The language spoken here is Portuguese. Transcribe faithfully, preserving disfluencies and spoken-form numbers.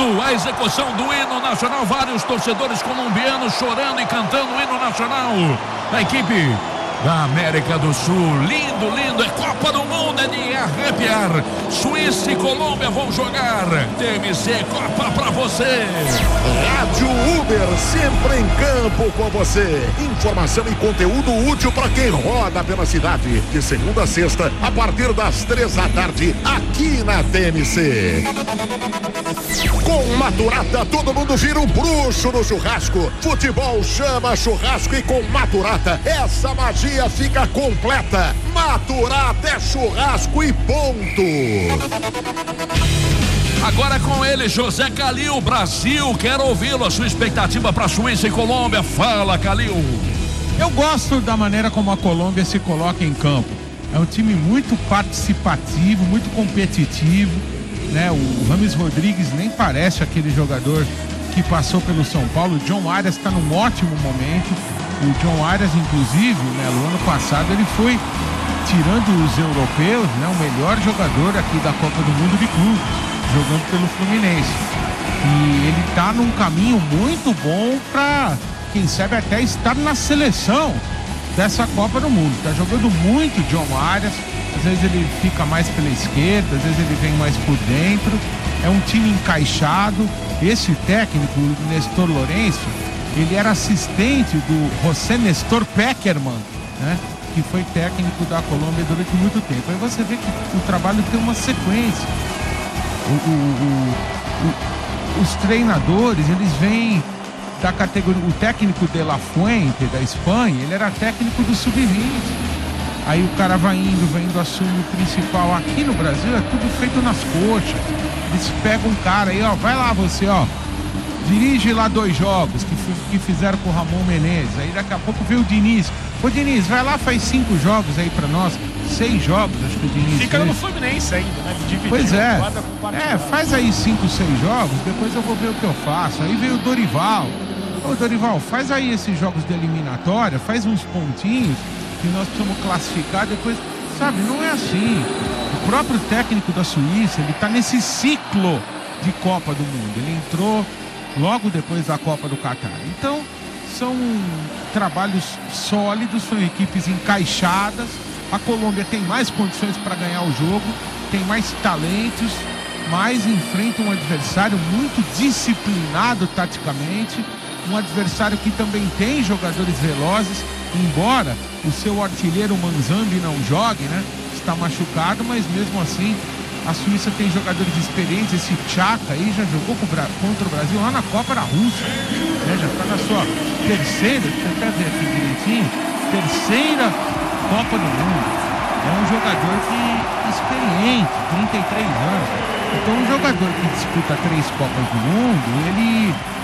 Brasil, a execução do hino nacional, vários torcedores colombianos chorando e cantando o hino nacional. A equipe da América do Sul, lindo, lindo, é Copa do Mundo, é de arrepiar. Suíça e Colômbia vão jogar. T M C Copa pra você. Rádio Uber, sempre em campo com você. Informação e conteúdo útil para quem roda pela cidade. De segunda a sexta, a partir das três da tarde, aqui na T M C. Com Maturata, todo mundo vira um bruxo no churrasco. Futebol chama churrasco e com Maturata, essa magia fica completa. Maturata é churrasco e ponto. Agora com ele, José Calil, Brasil, quero ouvi-lo, a sua expectativa para Suíça e Colômbia. Fala, Calil. Eu gosto da maneira como a Colômbia se coloca em campo. É um time muito participativo, muito competitivo, né? O Rames Rodrigues nem parece aquele jogador que passou pelo São Paulo. O John Arias está num ótimo momento. O John Arias, inclusive, né, no ano passado, ele foi, tirando os europeus, né, o melhor jogador aqui da Copa do Mundo de clubes, jogando pelo Fluminense. E ele está num caminho muito bom para, quem sabe, até estar na seleção dessa Copa do Mundo. Está jogando muito John Arias. Às vezes ele fica mais pela esquerda, às vezes ele vem mais por dentro. É um time encaixado. Esse técnico, o Nestor Lourenço, ele era assistente do José Nestor Peckerman, né? Que foi técnico da Colômbia durante muito tempo. Aí você vê que o trabalho tem uma sequência. O, o, o, o, os treinadores, eles vêm da categoria. O técnico de La Fuente, da Espanha, ele era técnico do sub vinte. Aí o cara vai indo, vai indo, assume o principal. Aqui no Brasil é tudo feito nas coxas. Eles pegam um cara aí, ó, vai lá você, ó, dirige lá dois jogos que, que fizeram com o Ramon Menezes. Aí daqui a pouco vê o Diniz. Ô Diniz, vai lá, faz cinco jogos aí pra nós. Seis jogos, acho que o Diniz Fica fez. no Fluminense ainda, né? Dividiu, pois é. com É, faz aí cinco, seis jogos, depois eu vou ver o que eu faço. Aí veio o Dorival. Ô Dorival, faz aí esses jogos de eliminatória, faz uns pontinhos que nós precisamos classificar depois. Sabe, não é assim. O próprio técnico da Suíça, ele tá nesse ciclo de Copa do Mundo. Ele entrou logo depois da Copa do Catar. Então, são trabalhos sólidos, são equipes encaixadas. A Colômbia tem mais condições para ganhar o jogo, tem mais talentos, mas enfrenta um adversário muito disciplinado taticamente, um adversário que também tem jogadores velozes, embora o seu artilheiro Manzambi não jogue, né? Está machucado, mas mesmo assim a Suíça tem jogadores experientes. Esse Chaka aí já jogou contra o Brasil lá na Copa da Rússia, né? Já está na sua terceira, deixa eu até ver aqui direitinho, terceira Copa do Mundo. É um jogador que experiente, trinta e três anos. Então um jogador que disputa três Copas do Mundo, ele